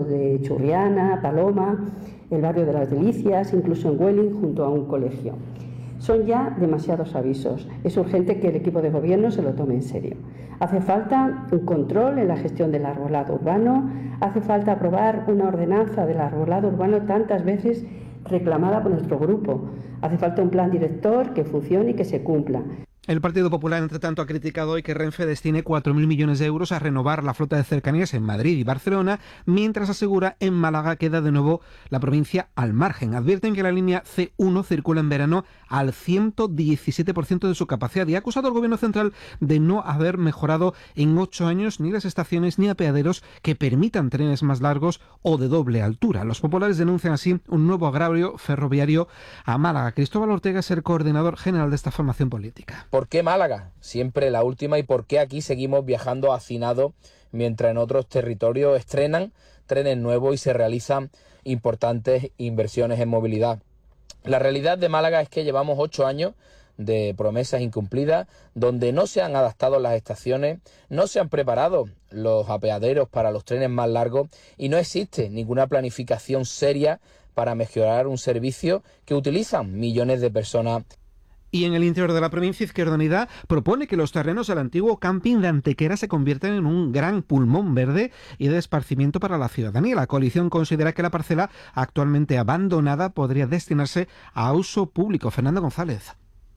de Churriana, Paloma, el barrio de las Delicias, incluso en Welling, junto a un colegio. Son ya demasiados avisos. Es urgente que el equipo de gobierno se lo tome en serio. Hace falta un control en la gestión del arbolado urbano, hace falta aprobar una ordenanza del arbolado urbano tantas veces reclamada por nuestro grupo. Hace falta un plan director que funcione y que se cumpla. El Partido Popular, entre tanto, ha criticado hoy que Renfe destine 4.000 millones de euros a renovar la flota de cercanías en Madrid y Barcelona, mientras asegura en Málaga queda de nuevo la provincia al margen. Advierten que la línea C1 circula en verano al 117% de su capacidad y ha acusado al Gobierno central de no haber mejorado en 8 años ni las estaciones ni apeaderos que permitan trenes más largos o de doble altura. Los populares denuncian así un nuevo agravio ferroviario a Málaga. Cristóbal Ortega es el coordinador general de esta formación política. ¿Por qué Málaga? Siempre la última. ¿Y por qué aquí seguimos viajando hacinados mientras en otros territorios estrenan trenes nuevos y se realizan importantes inversiones en movilidad? La realidad de Málaga es que llevamos 8 años de promesas incumplidas, donde no se han adaptado las estaciones, no se han preparado los apeaderos para los trenes más largos y no existe ninguna planificación seria para mejorar un servicio que utilizan millones de personas. Y en el interior de la provincia, Izquierda Unida propone que los terrenos del antiguo camping de Antequera se conviertan en un gran pulmón verde y de esparcimiento para la ciudadanía. La coalición considera que la parcela actualmente abandonada podría destinarse a uso público. Fernando González.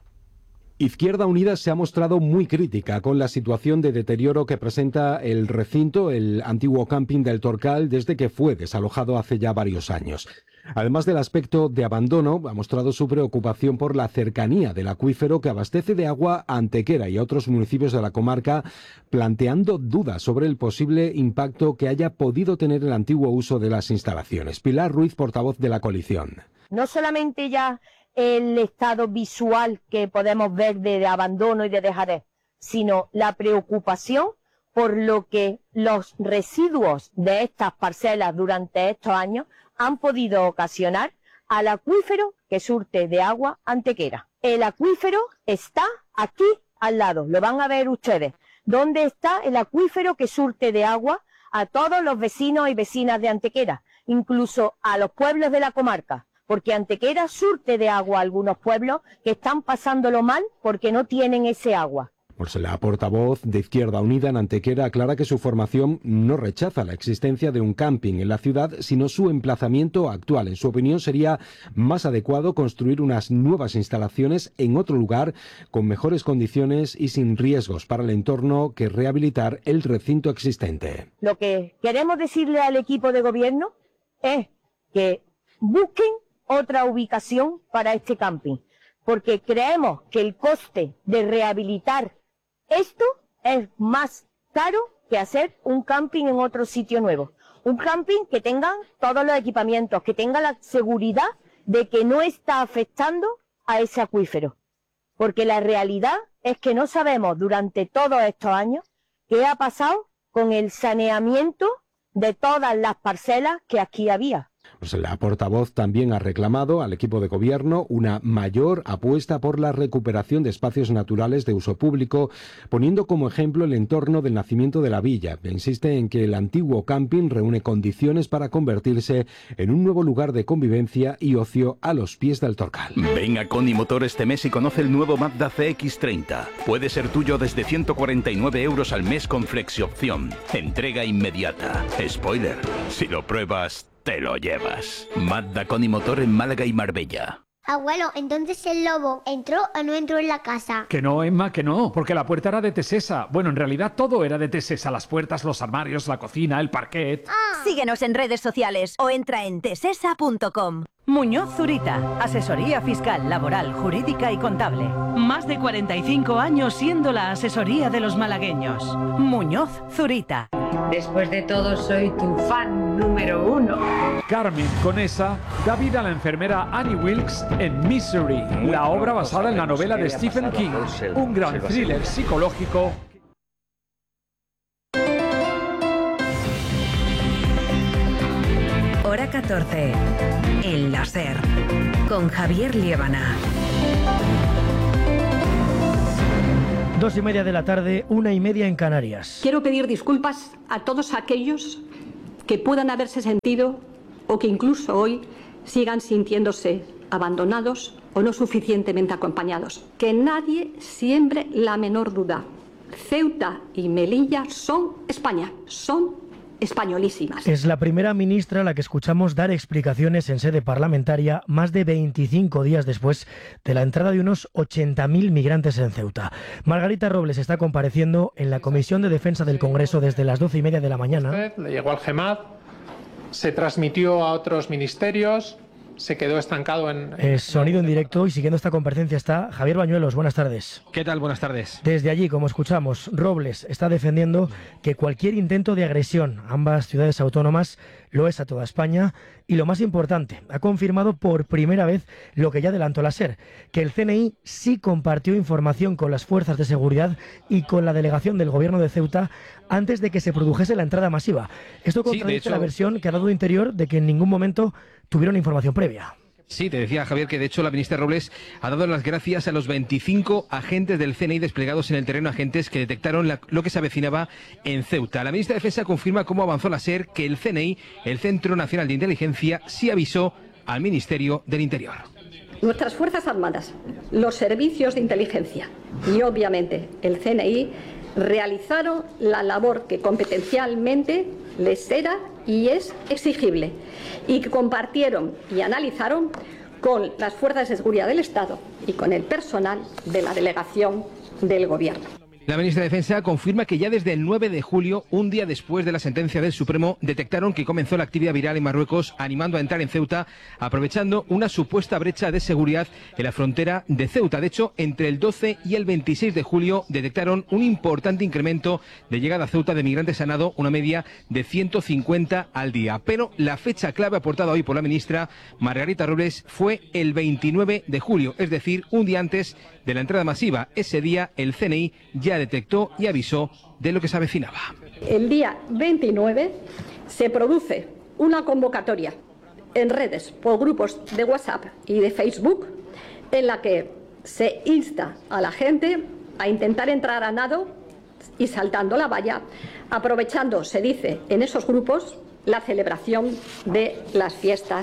Izquierda Unida se ha mostrado muy crítica con la situación de deterioro que presenta el recinto, el antiguo camping del Torcal, desde que fue desalojado hace ya varios años. Además del aspecto de abandono, ha mostrado su preocupación por la cercanía del acuífero que abastece de agua a Antequera y a otros municipios de la comarca, planteando dudas sobre el posible impacto que haya podido tener el antiguo uso de las instalaciones. Pilar Ruiz, portavoz de la coalición. No solamente ya el estado visual que podemos ver de abandono y de dejadez, sino la preocupación por lo que los residuos de estas parcelas durante estos años han podido ocasionar al acuífero que surte de agua Antequera. El acuífero está aquí al lado, lo van a ver ustedes. ¿Dónde está el acuífero que surte de agua a todos los vecinos y vecinas de Antequera, incluso a los pueblos de la comarca? Porque Antequera surte de agua a algunos pueblos que están pasándolo mal porque no tienen ese agua. Pues la portavoz de Izquierda Unida en Antequera aclara que su formación no rechaza la existencia de un camping en la ciudad, sino su emplazamiento actual. En su opinión, sería más adecuado construir unas nuevas instalaciones en otro lugar con mejores condiciones y sin riesgos para el entorno que rehabilitar el recinto existente. Lo que queremos decirle al equipo de gobierno es que busquen otra ubicación para este camping, porque creemos que el coste de rehabilitar esto es más caro que hacer un camping en otro sitio nuevo. Un camping que tenga todos los equipamientos, que tenga la seguridad de que no está afectando a ese acuífero. Porque la realidad es que no sabemos durante todos estos años qué ha pasado con el saneamiento de todas las parcelas que aquí había. Pues la portavoz también ha reclamado al equipo de gobierno una mayor apuesta por la recuperación de espacios naturales de uso público, poniendo como ejemplo el entorno del nacimiento de la villa. Insiste en que el antiguo camping reúne condiciones para convertirse en un nuevo lugar de convivencia y ocio a los pies del Torcal. Ven a Coni Motor este mes y conoce el nuevo Mazda CX-30. Puede ser tuyo desde 149 euros al mes con flexi-opción. Entrega inmediata. Spoiler, si lo pruebas, te lo llevas. Mazda Coni Motor en Málaga y Marbella. Abuelo, entonces el lobo ¿entró o no entró en la casa? Que no, Emma, que no, porque la puerta era de Tesesa. Bueno, en realidad todo era de Tesesa, las puertas, los armarios, la cocina, el parquet. Síguenos en redes sociales o entra en tesesa.com. Muñoz Zurita, asesoría fiscal, laboral, jurídica y contable. Más de 45 años siendo la asesoría de los malagueños. Muñoz Zurita. Después de todo, soy tu fan número 1. Carmen Conesa da vida a la enfermera Annie Wilkes en Misery, la obra basada en la novela de Stephen King, un gran thriller psicológico. Hora 14. El láser. Con Javier Liébana. 2:30 de la tarde, 1:30 en Canarias. Quiero pedir disculpas a todos aquellos que puedan haberse sentido o que incluso hoy sigan sintiéndose abandonados o no suficientemente acompañados. Que nadie siembre la menor duda. Ceuta y Melilla son España, son españolísimas. Es la primera ministra a la que escuchamos dar explicaciones en sede parlamentaria más de 25 días después de la entrada de unos 80.000 migrantes en Ceuta. Margarita Robles está compareciendo en la Comisión de Defensa del Congreso desde las 12:30 de la mañana. Le llegó al GEMAD, se transmitió a otros ministerios, se quedó estancado en... Sonido en directo, y siguiendo esta comparecencia está Javier Bañuelos. Buenas tardes. ¿Qué tal? Buenas tardes. Desde allí, como escuchamos, Robles está defendiendo que cualquier intento de agresión a ambas ciudades autónomas lo es a toda España, y lo más importante, ha confirmado por primera vez lo que ya adelantó la SER, que el CNI sí compartió información con las fuerzas de seguridad y con la delegación del Gobierno de Ceuta antes de que se produjese la entrada masiva. Esto contradice la versión que ha dado Interior de que en ningún momento tuvieron información previa. Sí, te decía, Javier, que de hecho la ministra Robles ha dado las gracias a los 25 agentes del CNI desplegados en el terreno, agentes que detectaron lo que se avecinaba en Ceuta. La ministra de Defensa confirma cómo avanzó la SER, que el CNI, el Centro Nacional de Inteligencia, sí avisó al Ministerio del Interior. Nuestras Fuerzas Armadas, los servicios de inteligencia y obviamente el CNI realizaron la labor que competencialmente les era y es exigible, y que compartieron y analizaron con las fuerzas de seguridad del Estado y con el personal de la delegación del Gobierno. La ministra de Defensa confirma que ya desde el 9 de julio, un día después de la sentencia del Supremo, detectaron que comenzó la actividad viral en Marruecos, animando a entrar en Ceuta, aprovechando una supuesta brecha de seguridad en la frontera de Ceuta. De hecho, entre el 12 y el 26 de julio detectaron un importante incremento de llegada a Ceuta de migrantes a nado, una media de 150 al día. Pero la fecha clave aportada hoy por la ministra Margarita Robles fue el 29 de julio, es decir, un día antes de la entrada masiva. Ese día el CNI ya detectó y avisó de lo que se avecinaba. El día 29 se produce una convocatoria en redes por grupos de WhatsApp y de Facebook en la que se insta a la gente a intentar entrar a nado y saltando la valla, aprovechando, se dice en esos grupos, la celebración de las fiestas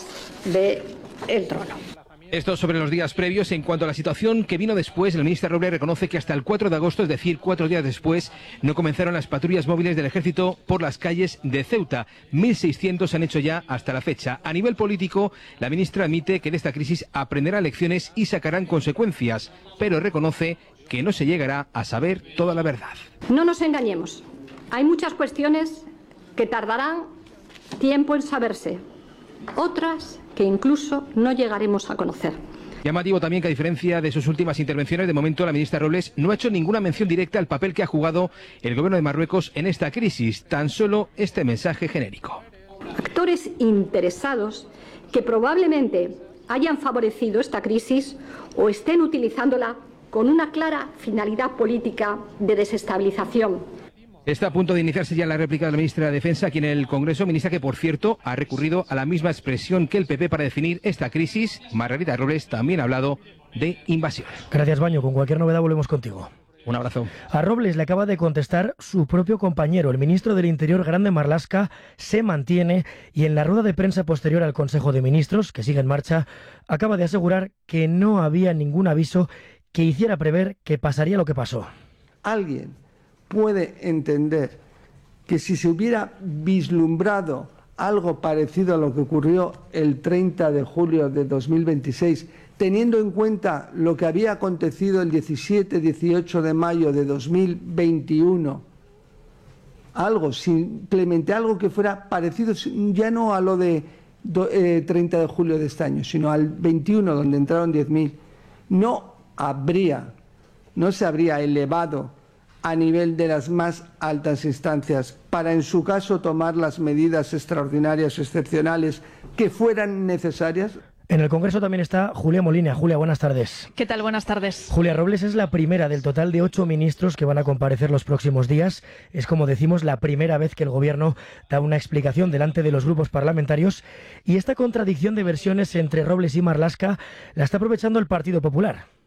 del Trono. Esto sobre los días previos. En cuanto a la situación que vino después, el ministro Robles reconoce que hasta el 4 de agosto, es decir, 4 días después, no comenzaron las patrullas móviles del ejército por las calles de Ceuta. 1.600 han hecho ya hasta la fecha. A nivel político, la ministra admite que de esta crisis aprenderá lecciones y sacarán consecuencias, pero reconoce que no se llegará a saber toda la verdad. No nos engañemos. Hay muchas cuestiones que tardarán tiempo en saberse. Otras que incluso no llegaremos a conocer. Llamativo también que, a diferencia de sus últimas intervenciones, de momento la ministra Robles no ha hecho ninguna mención directa al papel que ha jugado el gobierno de Marruecos en esta crisis, tan solo este mensaje genérico. Actores interesados que probablemente hayan favorecido esta crisis o estén utilizándola con una clara finalidad política de desestabilización. Está a punto de iniciarse ya la réplica de la ministra de Defensa aquí en el Congreso, ministra que, por cierto, ha recurrido a la misma expresión que el PP para definir esta crisis. Margarita Robles también ha hablado de invasión. Gracias, Baño. Con cualquier novedad volvemos contigo. Un abrazo. A Robles le acaba de contestar su propio compañero, el ministro del Interior, Grande Marlaska, se mantiene, y en la rueda de prensa posterior al Consejo de Ministros, que sigue en marcha, acaba de asegurar que no había ningún aviso que hiciera prever que pasaría lo que pasó. ¿Alguien puede entender que si se hubiera vislumbrado algo parecido a lo que ocurrió el 30 de julio de 2026, teniendo en cuenta lo que había acontecido el 17-18 de mayo de 2021, simplemente algo que fuera parecido, ya no a lo de 30 de julio de este año, sino al 21, donde entraron 10.000, no se habría elevado a nivel de las más altas instancias para, en su caso, tomar las medidas extraordinarias, excepcionales que fueran necesarias? En el Congreso también está Julia Molina. Julia, buenas tardes. ¿Qué tal? Buenas tardes. Julia Robles es la primera del total de 8 ministros que van a comparecer los próximos días. Es, como decimos, la primera vez que el Gobierno da una explicación delante de los grupos parlamentarios, y esta contradicción de versiones entre Robles y Marlaska la está aprovechando el Partido Popular.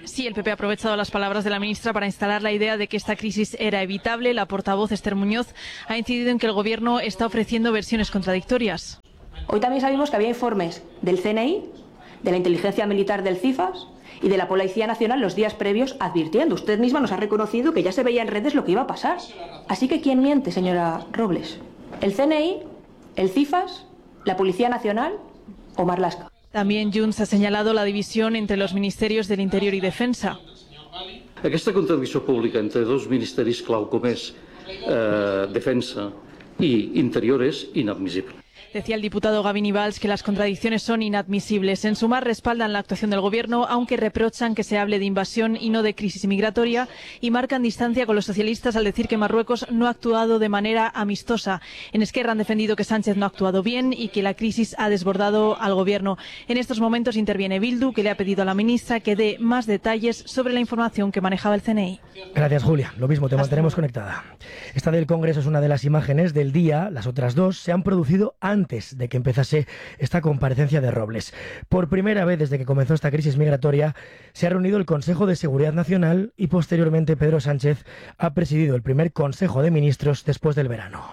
Sí, el PP ha aprovechado las palabras de la ministra para instalar la idea de que esta crisis era evitable. La portavoz Esther Muñoz ha incidido en que el Gobierno está ofreciendo versiones contradictorias. Hoy también sabemos que había informes del CNI, de la inteligencia militar del CIFAS y de la Policía Nacional los días previos advirtiendo. Usted misma nos ha reconocido que ya se veía en redes lo que iba a pasar. Así que ¿quién miente, señora Robles? ¿El CNI, el CIFAS, la Policía Nacional o Marlaska? También Junts ha señalado la división entre los ministerios del Interior y Defensa. Aquesta contradicció pública entre dos ministeris clau com és Defensa i Interior és inadmissible. Decía el diputado Gavin Valls que las contradicciones son inadmisibles. En Sumar respaldan la actuación del Gobierno, aunque reprochan que se hable de invasión y no de crisis migratoria, y marcan distancia con los socialistas al decir que Marruecos no ha actuado de manera amistosa. En Esquerra han defendido que Sánchez no ha actuado bien y que la crisis ha desbordado al Gobierno. En estos momentos interviene Bildu, que le ha pedido a la ministra que dé más detalles sobre la información que manejaba el CNI. Gracias, Julia. Lo mismo, te mantenemos conectada. Esta del Congreso es una de las imágenes del día. Las otras dos se han producido antes de que empezase esta comparecencia de Robles. Por primera vez desde que comenzó esta crisis migratoria, se ha reunido el Consejo de Seguridad Nacional y posteriormente Pedro Sánchez ha presidido el primer Consejo de Ministros después del verano.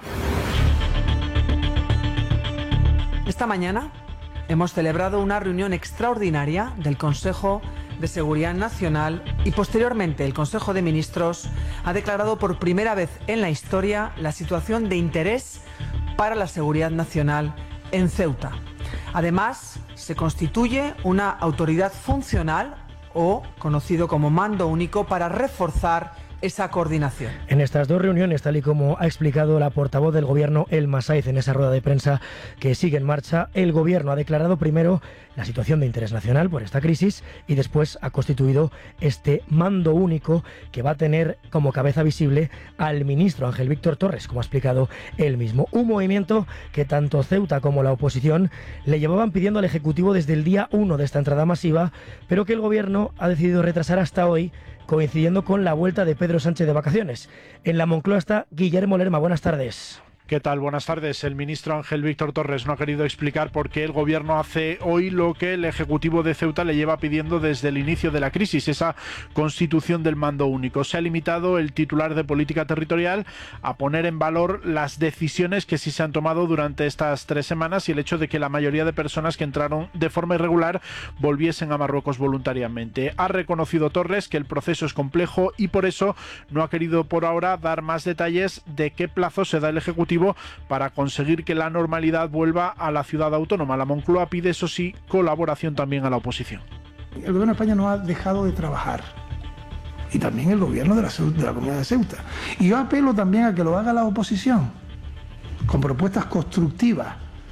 Esta mañana hemos celebrado una reunión extraordinaria del Consejo de Seguridad Nacional y posteriormente el Consejo de Ministros ha declarado por primera vez en la historia la situación de interés para la seguridad nacional en Ceuta. Además, se constituye una autoridad funcional o conocido como mando único para reforzar esa coordinación. En estas dos reuniones, tal y como ha explicado la portavoz del Gobierno, Elma Saiz, en esa rueda de prensa que sigue en marcha, el Gobierno ha declarado primero la situación de interés nacional por esta crisis y después ha constituido este mando único que va a tener como cabeza visible al ministro Ángel Víctor Torres, como ha explicado él mismo. Un movimiento que tanto Ceuta como la oposición le llevaban pidiendo al Ejecutivo desde el día 1 de esta entrada masiva, pero que el Gobierno ha decidido retrasar hasta hoy, coincidiendo con la vuelta de Pedro Sánchez de vacaciones. En la Moncloa está Guillermo Lerma. Buenas tardes. ¿Qué tal? Buenas tardes. El ministro Ángel Víctor Torres no ha querido explicar por qué el Gobierno hace hoy lo que el Ejecutivo de Ceuta le lleva pidiendo desde el inicio de la crisis, esa constitución del mando único. Se ha limitado el titular de Política Territorial a poner en valor las decisiones que sí se han tomado durante estas 3 semanas y el hecho de que la mayoría de personas que entraron de forma irregular volviesen a Marruecos voluntariamente. Ha reconocido Torres que el proceso es complejo y por eso no ha querido por ahora dar más detalles de qué plazo se da el Ejecutivo para conseguir que la normalidad vuelva a la ciudad autónoma. La Moncloa pide, eso sí, colaboración también a la oposición. El Gobierno de España no ha dejado de trabajar y también el Gobierno de la Comunidad de Ceuta. Y yo apelo también a que lo haga la oposición con propuestas constructivas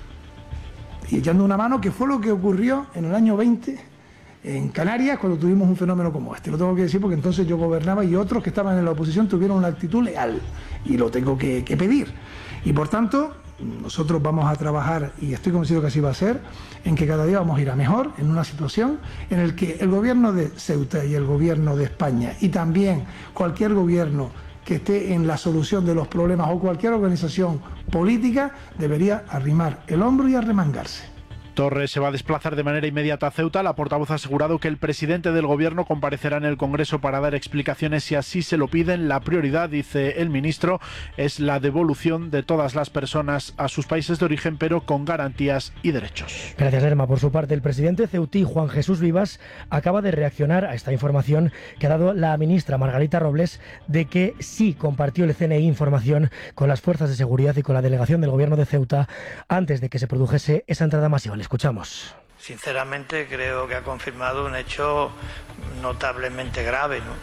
y echando una mano, que fue lo que ocurrió en el año 20 en Canarias cuando tuvimos un fenómeno como este. Lo tengo que decir porque entonces yo gobernaba y otros que estaban en la oposición tuvieron una actitud leal y lo tengo que pedir. Y por tanto, nosotros vamos a trabajar, y estoy convencido que así va a ser, en que cada día vamos a ir a mejor, en una situación en la que el Gobierno de Ceuta y el Gobierno de España, y también cualquier gobierno que esté en la solución de los problemas o cualquier organización política, debería arrimar el hombro y arremangarse. Torres se va a desplazar de manera inmediata a Ceuta. La portavoz ha asegurado que el presidente del Gobierno comparecerá en el Congreso para dar explicaciones si así se lo piden. La prioridad, dice el ministro, es la devolución de todas las personas a sus países de origen, pero con garantías y derechos. Gracias, Lerma. Por su parte, el presidente ceutí, Juan Jesús Vivas, acaba de reaccionar a esta información que ha dado la ministra Margarita Robles de que sí compartió el CNI información con las fuerzas de seguridad y con la delegación del Gobierno de Ceuta antes de que se produjese esa entrada masiva. Escuchamos. Sinceramente creo que ha confirmado un hecho notablemente grave, ¿no?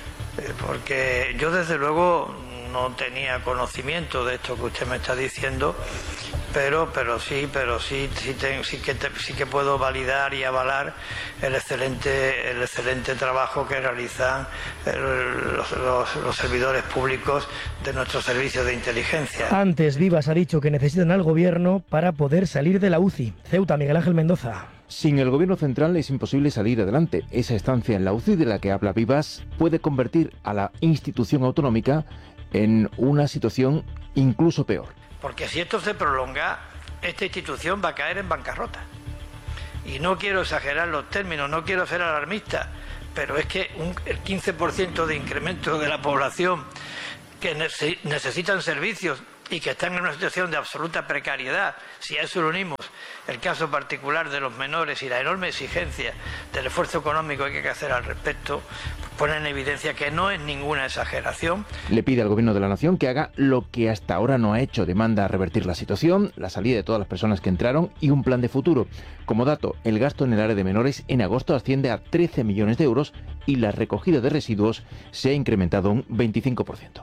Porque yo desde luego no tenía conocimiento de esto que usted me está diciendo, pero sí que puedo validar y avalar el excelente trabajo que realizan los servidores públicos de nuestros servicios de inteligencia. Antes, Vivas ha dicho que necesitan al Gobierno para poder salir de la UCI. Ceuta, Miguel Ángel Mendoza. Sin el Gobierno central es imposible salir adelante. Esa estancia en la UCI de la que habla Vivas puede convertir a la institución autonómica en una situación incluso peor. Porque si esto se prolonga, esta institución va a caer en bancarrota. Y no quiero exagerar los términos, no quiero ser alarmista, pero es que el 15% de incremento de la población que necesitan servicios y que están en una situación de absoluta precariedad, si a eso le unimos el caso particular de los menores y la enorme exigencia del esfuerzo económico que hay que hacer al respecto, pone en evidencia que no es ninguna exageración. Le pide al Gobierno de la Nación que haga lo que hasta ahora no ha hecho. Demanda revertir la situación, la salida de todas las personas que entraron y un plan de futuro. Como dato, el gasto en el área de menores en agosto asciende a 13 millones de euros y la recogida de residuos se ha incrementado un 25%.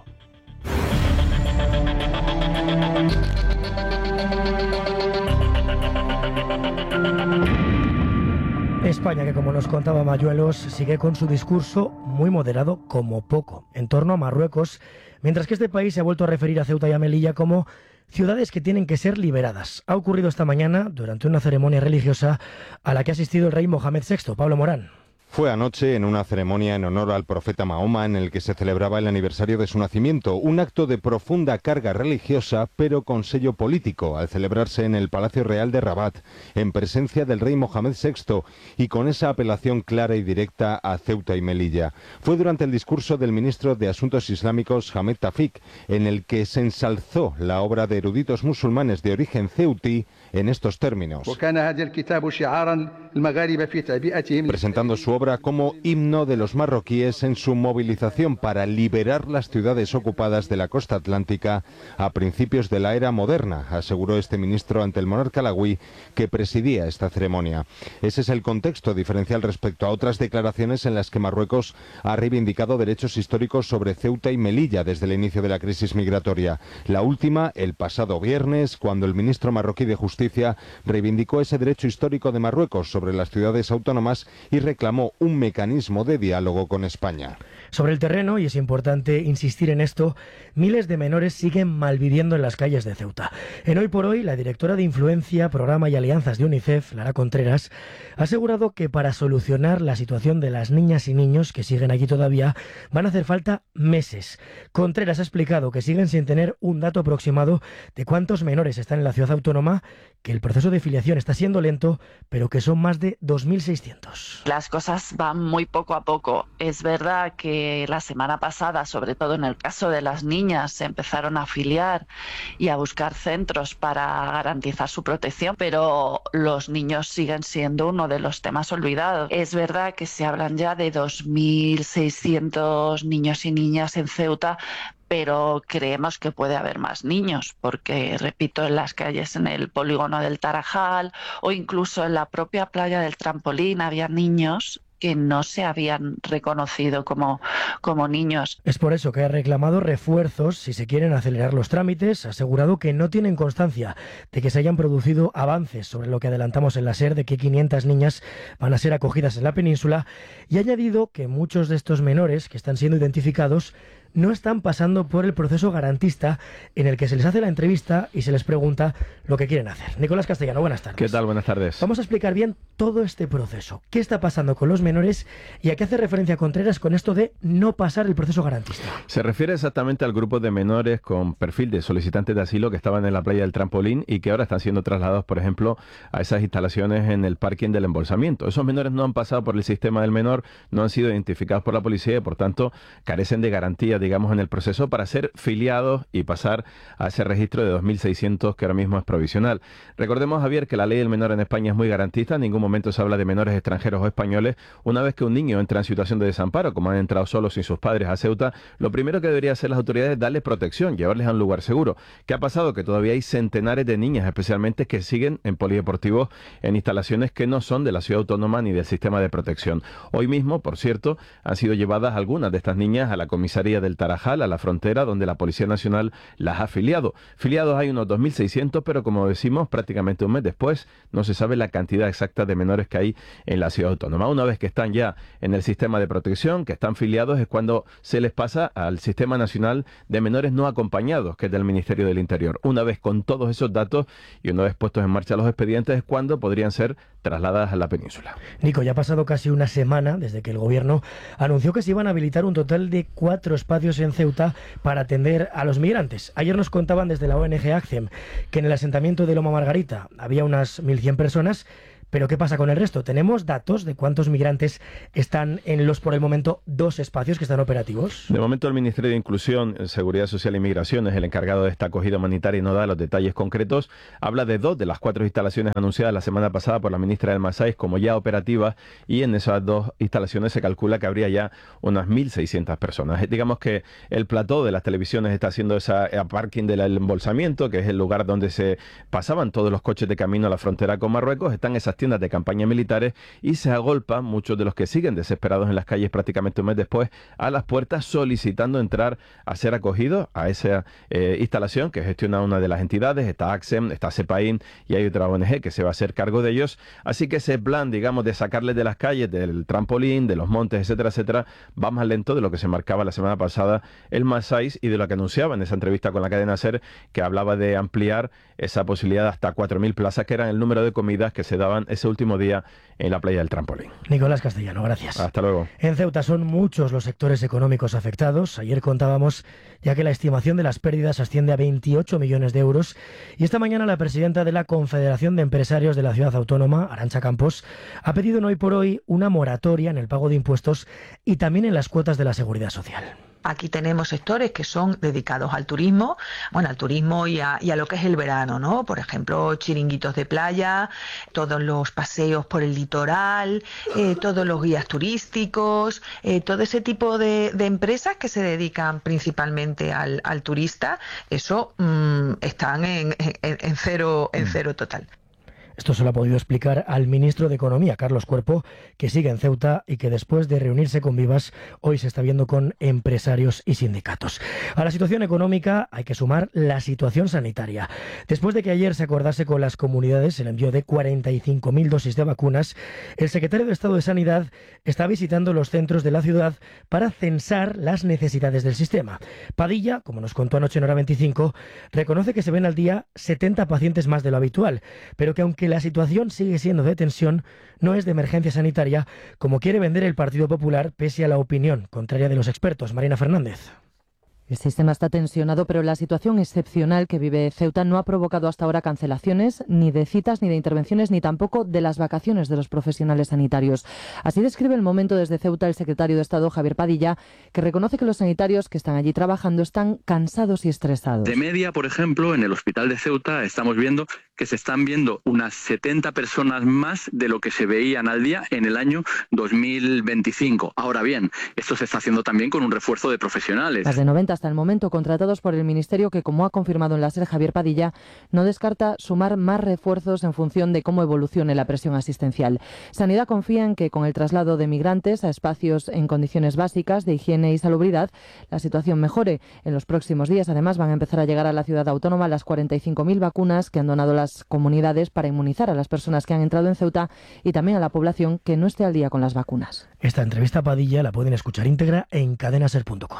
España, que como nos contaba Mayuelos, sigue con su discurso muy moderado como poco en torno a Marruecos, mientras que este país se ha vuelto a referir a Ceuta y a Melilla como ciudades que tienen que ser liberadas. Ha ocurrido esta mañana durante una ceremonia religiosa a la que ha asistido el rey Mohamed VI. Pablo Morán. Fue anoche en una ceremonia en honor al profeta Mahoma en el que se celebraba el aniversario de su nacimiento, un acto de profunda carga religiosa pero con sello político, al celebrarse en el Palacio Real de Rabat, en presencia del rey Mohamed VI y con esa apelación clara y directa a Ceuta y Melilla. Fue durante el discurso del ministro de Asuntos Islámicos Ahmed Tafik, en el que se ensalzó la obra de eruditos musulmanes de origen ceutí en estos términos, presentando su obra como himno de los marroquíes en su movilización para liberar las ciudades ocupadas de la costa atlántica a principios de la era moderna, aseguró este ministro ante el monarca alauí que presidía esta ceremonia. Ese es el contexto diferencial respecto a otras declaraciones en las que Marruecos ha reivindicado derechos históricos sobre Ceuta y Melilla desde el inicio de la crisis migratoria. La última, el pasado viernes, cuando el ministro marroquí de Justicia reivindicó ese derecho histórico de Marruecos sobre las ciudades autónomas y reclamó un mecanismo de diálogo con España. Sobre el terreno, y es importante insistir en esto, miles de menores siguen malviviendo en las calles de Ceuta. En Hoy por Hoy, la directora de Influencia, Programa y Alianzas de UNICEF, Lara Contreras, ha asegurado que para solucionar la situación de las niñas y niños que siguen allí todavía, van a hacer falta meses. Contreras ha explicado que siguen sin tener un dato aproximado de cuántos menores están en la ciudad autónoma, que el proceso de filiación está siendo lento, pero que son más de 2.600. Las cosas van muy poco a poco. Es verdad que la semana pasada, sobre todo en el caso de las niñas, se empezaron a afiliar y a buscar centros para garantizar su protección, pero los niños siguen siendo uno de los temas olvidados. Es verdad que se hablan ya de 2.600 niños y niñas en Ceuta, pero creemos que puede haber más niños, porque, repito, en las calles, en el polígono del Tarajal o incluso en la propia playa del Trampolín había niños que no se habían reconocido como niños. Es por eso que ha reclamado refuerzos si se quieren acelerar los trámites. Ha asegurado que no tienen constancia de que se hayan producido avances sobre lo que adelantamos en la SER, de que 500 niñas van a ser acogidas en la península, y ha añadido que muchos de estos menores que están siendo identificados no están pasando por el proceso garantista en el que se les hace la entrevista y se les pregunta lo que quieren hacer. Nicolás Castellano, buenas tardes. ¿Qué tal? Buenas tardes. Vamos a explicar bien todo este proceso. ¿Qué está pasando con los menores y a qué hace referencia Contreras con esto de no pasar el proceso garantista? Se refiere exactamente al grupo de menores con perfil de solicitantes de asilo que estaban en la playa del Trampolín y que ahora están siendo trasladados, por ejemplo, a esas instalaciones en el parking del embolsamiento. Esos menores no han pasado por el sistema del menor, no han sido identificados por la policía y, por tanto, carecen de garantía, digamos, en el proceso para ser filiados y pasar a ese registro de 2.600 que ahora mismo es provisional. Recordemos, Javier, que la ley del menor en España es muy garantista. En ningún momento se habla de menores extranjeros o españoles. Una vez que un niño entra en situación de desamparo, como han entrado solos sin sus padres a Ceuta, lo primero que deberían hacer las autoridades es darles protección, llevarles a un lugar seguro. ¿Qué ha pasado? Que todavía hay centenares de niñas, especialmente, que siguen en polideportivos en instalaciones que no son de la ciudad autónoma ni del sistema de protección. Hoy mismo, por cierto, han sido llevadas algunas de estas niñas a la comisaría del Tarajal, a la frontera, donde la Policía Nacional las ha filiado. Filiados hay unos 2.600, pero como decimos, prácticamente un mes después no se sabe la cantidad exacta de menores que hay en la ciudad autónoma. Una vez que están ya en el sistema de protección, que están filiados, es cuando se les pasa al Sistema Nacional de Menores No Acompañados, que es del Ministerio del Interior. Una vez con todos esos datos y una vez puestos en marcha los expedientes, es cuando podrían ser trasladadas a la península. Nico, ya ha pasado casi una semana desde que el gobierno anunció que se iban a habilitar un total de 4 espacios en Ceuta para atender a los migrantes. Ayer nos contaban desde la ONG ACCEM que en el asentamiento de Loma Margarita había unas 1.100 personas, Pero ¿qué pasa con el resto? ¿Tenemos datos de cuántos migrantes están en los, por el momento, 2 espacios que están operativos? De momento el Ministerio de Inclusión, Seguridad Social y Migración es el encargado de esta acogida humanitaria y no da los detalles concretos. Habla de 2 de las 4 instalaciones anunciadas la semana pasada por la ministra del Masais como ya operativas, y en esas 2 instalaciones se calcula que habría ya unas 1.600 personas. Digamos que el plató de las televisiones está haciendo esa parking del embolsamiento, que es el lugar donde se pasaban todos los coches de camino a la frontera con Marruecos. Están esas tiendas de campaña militares y se agolpan muchos de los que siguen desesperados en las calles prácticamente un mes después a las puertas solicitando entrar a ser acogidos a esa instalación que gestiona una de las entidades. Está ACSEM, está SEPAIN y hay otra ONG que se va a hacer cargo de ellos. Así que ese plan, digamos, de sacarles de las calles, del trampolín, de los montes, etcétera, etcétera, va más lento de lo que se marcaba la semana pasada el Masais y de lo que anunciaba en esa entrevista con la cadena SER, que hablaba de ampliar esa posibilidad de hasta 4.000 plazas, que eran el número de comidas que se daban ese último día en la playa del Trampolín. Nicolás Castellano, gracias. Hasta luego. En Ceuta son muchos los sectores económicos afectados. Ayer contábamos ya que la estimación de las pérdidas asciende a 28 millones de euros y esta mañana la presidenta de la Confederación de Empresarios de la Ciudad Autónoma, Arantxa Campos, ha pedido en Hoy por Hoy una moratoria en el pago de impuestos y también en las cuotas de la Seguridad Social. Aquí tenemos sectores que son dedicados al turismo, y a lo que es el verano, ¿no? Por ejemplo, chiringuitos de playa, todos los paseos por el litoral, todos los guías turísticos, todo ese tipo de empresas que se dedican principalmente al turista, eso están en cero total. Esto se lo ha podido explicar al ministro de Economía, Carlos Cuerpo, que sigue en Ceuta y que después de reunirse con Vivas, hoy se está viendo con empresarios y sindicatos. A la situación económica hay que sumar la situación sanitaria. Después de que ayer se acordase con las comunidades el envío de 45.000 dosis de vacunas, el secretario de Estado de Sanidad está visitando los centros de la ciudad para censar las necesidades del sistema. Padilla, como nos contó anoche en Hora 25, reconoce que se ven al día 70 pacientes más de lo habitual, pero que aunque la situación sigue siendo de tensión, no es de emergencia sanitaria, como quiere vender el Partido Popular, pese a la opinión contraria de los expertos. Marina Fernández. El sistema está tensionado, pero la situación excepcional que vive Ceuta no ha provocado hasta ahora cancelaciones ni de citas, ni de intervenciones, ni tampoco de las vacaciones de los profesionales sanitarios. Así describe el momento desde Ceuta el secretario de Estado, Javier Padilla, que reconoce que los sanitarios que están allí trabajando están cansados y estresados. De media, por ejemplo, en el hospital de Ceuta estamos viendo que se están viendo unas 70 personas más de lo que se veían al día en el año 2025. Ahora bien, esto se está haciendo también con un refuerzo de profesionales. Más de 90 hasta el momento contratados por el Ministerio, que, como ha confirmado en la SER Javier Padilla, no descarta sumar más refuerzos en función de cómo evolucione la presión asistencial. Sanidad confía en que con el traslado de migrantes a espacios en condiciones básicas de higiene y salubridad, la situación mejore. En los próximos días, además, van a empezar a llegar a la ciudad autónoma las 45.000 vacunas que han donado las comunidades para inmunizar a las personas que han entrado en Ceuta y también a la población que no esté al día con las vacunas. Esta entrevista a Padilla la pueden escuchar íntegra en cadenaser.com.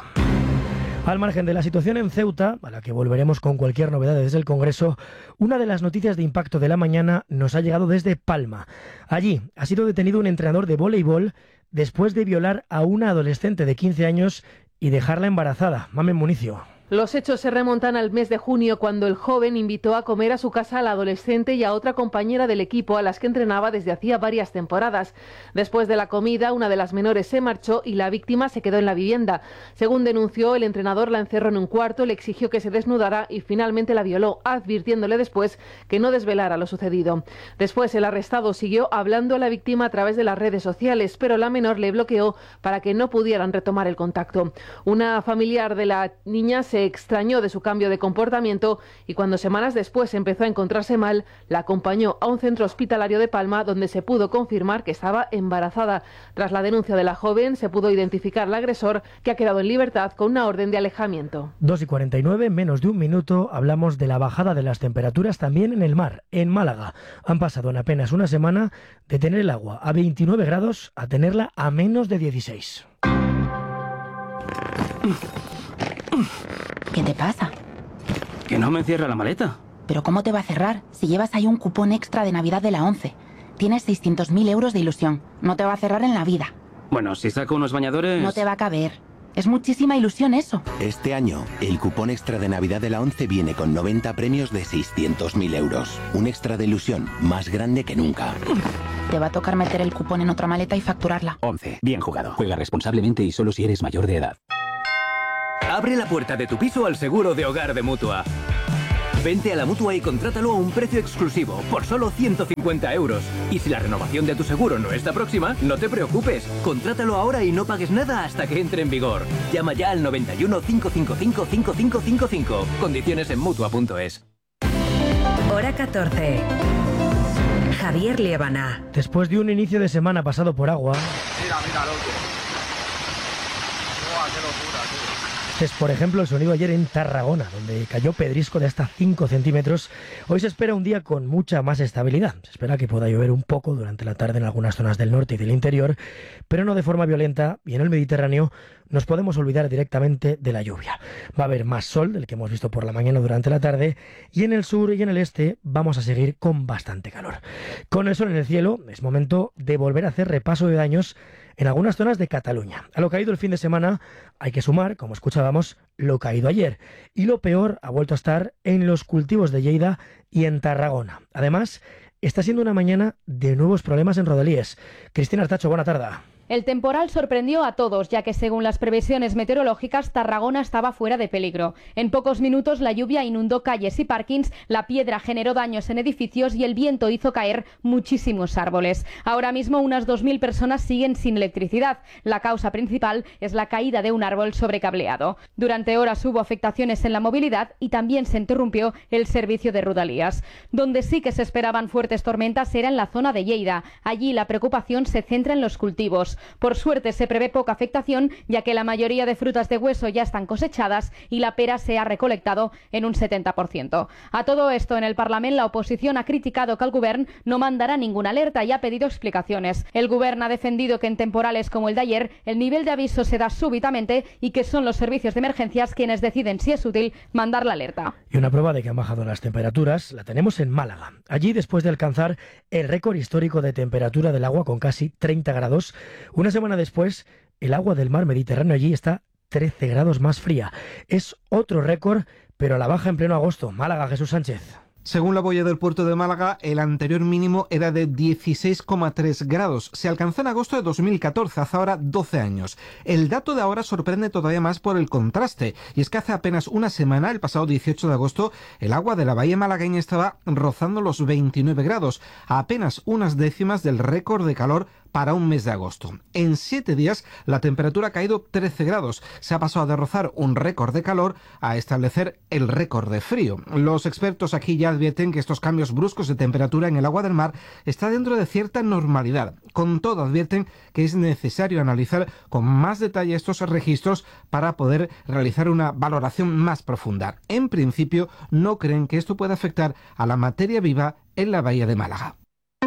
Al margen de la situación en Ceuta, a la que volveremos con cualquier novedad desde el Congreso, una de las noticias de impacto de la mañana nos ha llegado desde Palma. Allí ha sido detenido un entrenador de voleibol después de violar a una adolescente de 15 años y dejarla embarazada. Mamen Municio. Los hechos se remontan al mes de junio, cuando el joven invitó a comer a su casa a la adolescente y a otra compañera del equipo a las que entrenaba desde hacía varias temporadas. Después de la comida, una de las menores se marchó y la víctima se quedó en la vivienda. Según denunció, el entrenador la encerró en un cuarto, le exigió que se desnudara y finalmente la violó, advirtiéndole después que no desvelara lo sucedido. Después, el arrestado siguió hablando a la víctima a través de las redes sociales, pero la menor le bloqueó para que no pudieran retomar el contacto. Una familiar de la niña se extrañó de su cambio de comportamiento y cuando semanas después empezó a encontrarse mal, la acompañó a un centro hospitalario de Palma, donde se pudo confirmar que estaba embarazada. Tras la denuncia de la joven, se pudo identificar al agresor, que ha quedado en libertad con una orden de alejamiento. 2:49, menos de un minuto, hablamos de la bajada de las temperaturas también en el mar, en Málaga. Han pasado en apenas una semana de tener el agua a 29 grados a tenerla a menos de 16. ¿Qué te pasa? Que no me cierra la maleta. ¿Pero cómo te va a cerrar si llevas ahí un cupón extra de Navidad de la 11? Tienes 600.000 euros de ilusión. No te va a cerrar en la vida. Bueno, si saco unos bañadores... No te va a caber. Es muchísima ilusión eso. Este año, el cupón extra de Navidad de la ONCE viene con 90 premios de 600.000 euros. Un extra de ilusión más grande que nunca. Te va a tocar meter el cupón en otra maleta y facturarla. 11. Bien jugado. Juega responsablemente y solo si eres mayor de edad. Abre la puerta de tu piso al seguro de hogar de Mutua. Vente a la Mutua y contrátalo a un precio exclusivo, por solo 150 euros. Y si la renovación de tu seguro no está próxima, no te preocupes. Contrátalo ahora y no pagues nada hasta que entre en vigor. Llama ya al 91 555 5555. Condiciones en Mutua.es. Hora 14. Javier Liébana. Después de un inicio de semana pasado por agua... Mira, loco. Qué locura, tío. Este es, por ejemplo, el sonido ayer en Tarragona, donde cayó pedrisco de hasta 5 centímetros. Hoy se espera un día con mucha más estabilidad. Se espera que pueda llover un poco durante la tarde en algunas zonas del norte y del interior, pero no de forma violenta, y en el Mediterráneo nos podemos olvidar directamente de la lluvia. Va a haber más sol del que hemos visto por la mañana durante la tarde, y en el sur y en el este vamos a seguir con bastante calor. Con el sol en el cielo, es momento de volver a hacer repaso de daños en algunas zonas de Cataluña. A lo caído el fin de semana hay que sumar, como escuchábamos, lo caído ayer. Y lo peor ha vuelto a estar en los cultivos de Lleida y en Tarragona. Además, está siendo una mañana de nuevos problemas en Rodalies. Cristina Artacho, buena tarde. El temporal sorprendió a todos, ya que según las previsiones meteorológicas, Tarragona estaba fuera de peligro. En pocos minutos la lluvia inundó calles y parkings, la piedra generó daños en edificios y el viento hizo caer muchísimos árboles. Ahora mismo unas 2.000 personas siguen sin electricidad. La causa principal es la caída de un árbol sobrecableado. Durante horas hubo afectaciones en la movilidad y también se interrumpió el servicio de Rodalías. Donde sí que se esperaban fuertes tormentas era en la zona de Lleida. Allí la preocupación se centra en los cultivos. Por suerte se prevé poca afectación, ya que la mayoría de frutas de hueso ya están cosechadas y la pera se ha recolectado en un 70%. A todo esto, en el Parlament la oposición ha criticado que el Govern no mandará ninguna alerta y ha pedido explicaciones. El Govern ha defendido que en temporales como el de ayer el nivel de aviso se da súbitamente y que son los servicios de emergencias quienes deciden si es útil mandar la alerta. Y una prueba de que han bajado las temperaturas la tenemos en Málaga. Allí, después de alcanzar el récord histórico de temperatura del agua con casi 30 grados, una semana después, el agua del mar Mediterráneo allí está 13 grados más fría. Es otro récord, pero a la baja en pleno agosto. Málaga, Jesús Sánchez. Según la boya del puerto de Málaga, el anterior mínimo era de 16,3 grados. Se alcanzó en agosto de 2014, hace ahora 12 años. El dato de ahora sorprende todavía más por el contraste. Y es que hace apenas una semana, el pasado 18 de agosto, el agua de la bahía malagueña estaba rozando los 29 grados, a apenas unas décimas del récord de calor para un mes de agosto. En 7 días la temperatura ha caído 13 grados. Se ha pasado de rozar un récord de calor a establecer el récord de frío. Los expertos aquí ya advierten que estos cambios bruscos de temperatura en el agua del mar está dentro de cierta normalidad. Con todo, advierten que es necesario analizar con más detalle estos registros para poder realizar una valoración más profunda. En principio, no creen que esto pueda afectar a la materia viva en la bahía de Málaga.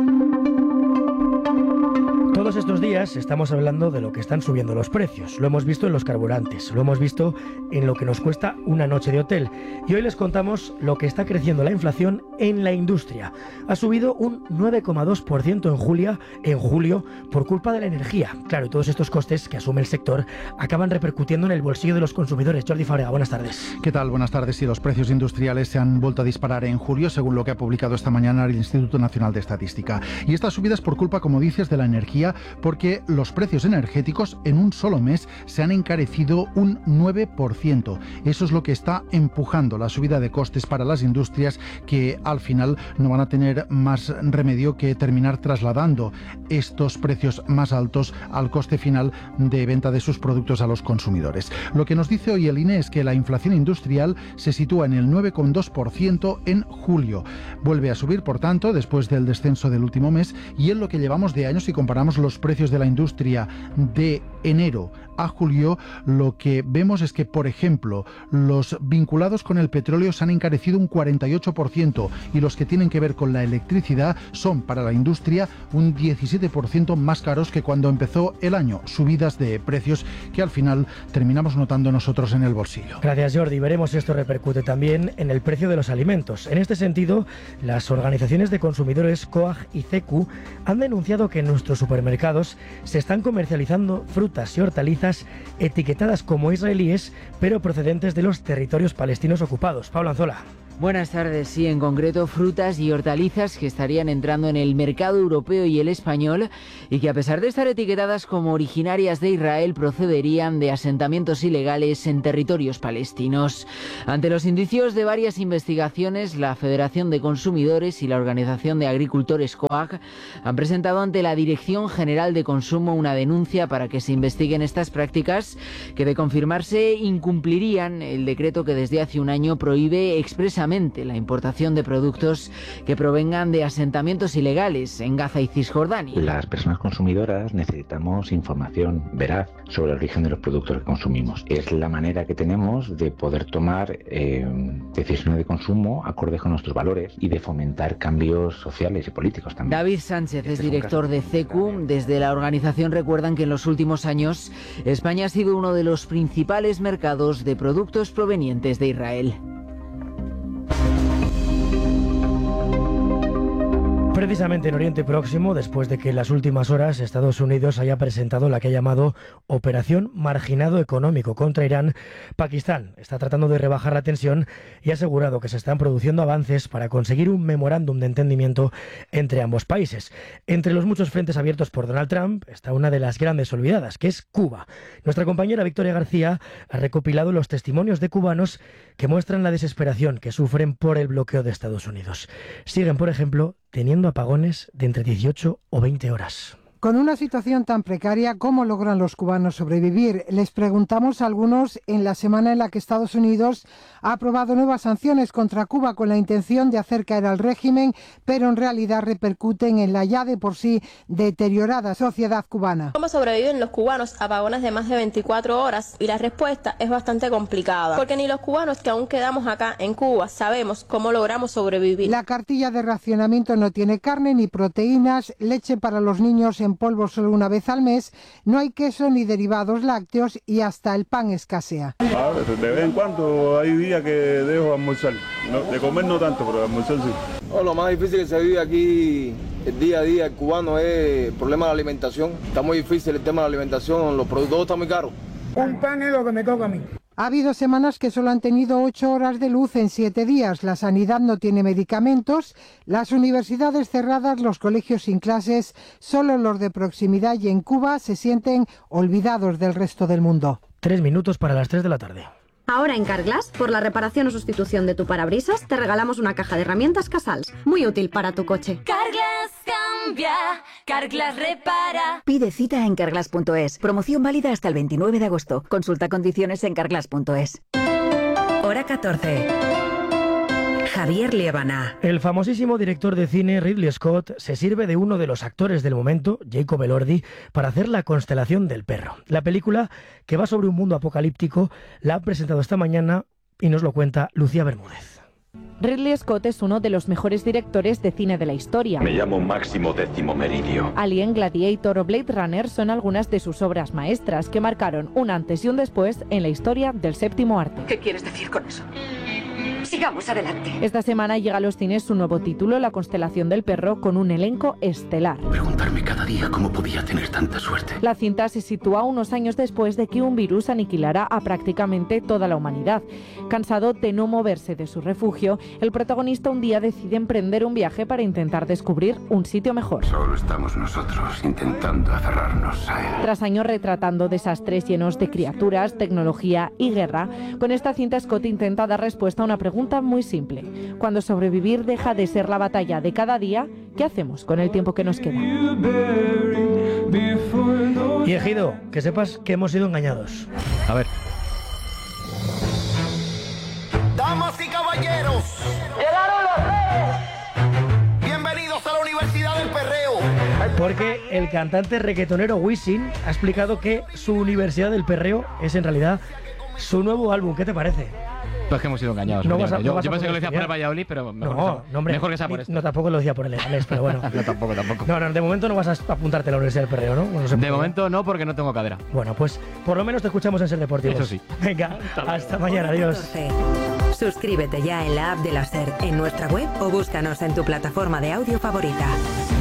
Todos estos días estamos hablando de lo que están subiendo los precios. Lo hemos visto en los carburantes, lo hemos visto en lo que nos cuesta una noche de hotel. Y hoy les contamos lo que está creciendo la inflación en la industria. Ha subido un 9,2% en julio por culpa de la energía. Claro, y todos estos costes que asume el sector acaban repercutiendo en el bolsillo de los consumidores. Jordi Fábrega, buenas tardes. ¿Qué tal? Buenas tardes. Sí, los precios industriales se han vuelto a disparar en julio, según lo que ha publicado esta mañana el Instituto Nacional de Estadística. Y estas subidas por culpa, como dices, de la energía, porque los precios energéticos en un solo mes se han encarecido un 9%. Eso es lo que está empujando la subida de costes para las industrias, que al final no van a tener más remedio que terminar trasladando estos precios más altos al coste final de venta de sus productos a los consumidores. Lo que nos dice hoy el INE es que la inflación industrial se sitúa en el 9,2% en julio. Vuelve a subir, por tanto, después del descenso del último mes, y en lo que llevamos de años, si comparamos los precios de la industria de enero a julio, lo que vemos es que, por ejemplo, los vinculados con el petróleo se han encarecido un 48% y los que tienen que ver con la electricidad son para la industria un 17% más caros que cuando empezó el año. Subidas de precios que al final terminamos notando nosotros en el bolsillo. Gracias, Jordi. Veremos si esto repercute también en el precio de los alimentos. En este sentido, las organizaciones de consumidores COAG y CECU han denunciado que en nuestros supermercados supermercados se están comercializando frutas y hortalizas etiquetadas como israelíes, pero procedentes de los territorios palestinos ocupados. Pablo Anzola. Buenas tardes. Sí, en concreto frutas y hortalizas que estarían entrando en el mercado europeo y el español y que, a pesar de estar etiquetadas como originarias de Israel, procederían de asentamientos ilegales en territorios palestinos. Ante los indicios de varias investigaciones, la Federación de Consumidores y la Organización de Agricultores COAG han presentado ante la Dirección General de Consumo una denuncia para que se investiguen estas prácticas que, de confirmarse, incumplirían el decreto que desde hace un año prohíbe expresamente la importación de productos que provengan de asentamientos ilegales en Gaza y Cisjordania. Las personas consumidoras necesitamos información veraz sobre el origen de los productos que consumimos. Es la manera que tenemos de poder tomar decisiones de consumo acordes con nuestros valores y de fomentar cambios sociales y políticos también. David Sánchez es director de CECU. Desde la organización recuerdan que en los últimos años España ha sido uno de los principales mercados de productos provenientes de Israel. Precisamente en Oriente Próximo, después de que en las últimas horas Estados Unidos haya presentado la que ha llamado Operación Marginado Económico contra Irán, Pakistán está tratando de rebajar la tensión y ha asegurado que se están produciendo avances para conseguir un memorándum de entendimiento entre ambos países. Entre los muchos frentes abiertos por Donald Trump está una de las grandes olvidadas, que es Cuba. Nuestra compañera Victoria García ha recopilado los testimonios de cubanos que muestran la desesperación que sufren por el bloqueo de Estados Unidos. Siguen, por ejemplo, teniendo apagones de entre 18 o 20 horas. Con una situación tan precaria, ¿cómo logran los cubanos sobrevivir? Les preguntamos a algunos en la semana en la que Estados Unidos ha aprobado nuevas sanciones contra Cuba con la intención de hacer caer al régimen, pero en realidad repercuten en la ya de por sí deteriorada sociedad cubana. ¿Cómo sobreviven los cubanos a apagones de más de 24 horas? Y la respuesta es bastante complicada, porque ni los cubanos que aún quedamos acá en Cuba sabemos cómo logramos sobrevivir. La cartilla de racionamiento no tiene carne ni proteínas, leche para los niños en polvo solo una vez al mes, no hay queso ni derivados lácteos y hasta el pan escasea. A ver, de vez en cuando hay días que dejo almorzar, no, de comer no tanto, pero almorzar sí. No, lo más difícil que se vive aquí el día a día el cubano es el problema de la alimentación. Está muy difícil el tema de la alimentación, los productos están muy caros. Un pan es lo que me toca a mí. Ha habido semanas que solo han tenido 8 horas de luz en 7 días. La sanidad no tiene medicamentos, las universidades cerradas, los colegios sin clases, solo los de proximidad, y en Cuba se sienten olvidados del resto del mundo. 3 minutos para las 3 de la tarde. Ahora en Carglass, por la reparación o sustitución de tu parabrisas, te regalamos una caja de herramientas Casals, muy útil para tu coche. Carglass cambia, Carglass repara. Pide cita en carglass.es. Promoción válida hasta el 29 de agosto. Consulta condiciones en carglass.es. Hora 14. Javier Liébana. El famosísimo director de cine Ridley Scott se sirve de uno de los actores del momento, Jacob Elordi, para hacer La constelación del perro. La película, que va sobre un mundo apocalíptico, la ha presentado esta mañana y nos lo cuenta Lucía Bermúdez. Ridley Scott es uno de los mejores directores de cine de la historia. Me llamo Máximo Décimo Meridio. Alien, Gladiator o Blade Runner son algunas de sus obras maestras que marcaron un antes y un después en la historia del séptimo arte. ¿Qué quieres decir con eso? Sigamos adelante. Esta semana llega a los cines su nuevo título, La constelación del perro, con un elenco estelar. Preguntarme cada día cómo podía tener tanta suerte. La cinta se sitúa unos años después de que un virus aniquilara a prácticamente toda la humanidad. Cansado de no moverse de su refugio, el protagonista un día decide emprender un viaje para intentar descubrir un sitio mejor. Solo estamos nosotros intentando aferrarnos a él. Tras años retratando desastres llenos de criaturas, tecnología y guerra, con esta cinta Scott intenta dar respuesta a una pregunta muy simple. Cuando sobrevivir deja de ser la batalla de cada día, ¿qué hacemos con el tiempo que nos queda? Y Ejido, que sepas que hemos sido engañados. A ver. Damas y caballeros, ¡llegaron los reyes! Bienvenidos a la Universidad del Perreo. Porque el cantante reggaetonero Wisin ha explicado que su Universidad del Perreo es en realidad su nuevo álbum. ¿Qué te parece? Pues que hemos sido engañados. Yo pensé que lo decía por el Valladolid, pero mejor que sea por esto. No, tampoco lo decía por el Leganés, pero bueno. No, tampoco. No, de momento no vas a apuntarte a la Universidad del Perreo, ¿no? Bueno, de momento no, porque no tengo cadera. Bueno, pues por lo menos te escuchamos en Ser Deportivos. Eso sí. Venga, hasta mañana, adiós. Suscríbete ya en la app de la SER, en nuestra web o búscanos en tu plataforma de audio favorita.